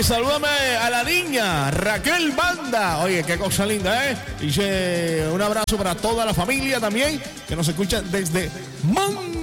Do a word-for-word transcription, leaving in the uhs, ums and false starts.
Oye, salúdame a la niña Raquel Banda. Oye, qué cosa linda, ¿eh? Dice un abrazo para toda la familia también que nos escucha desde Man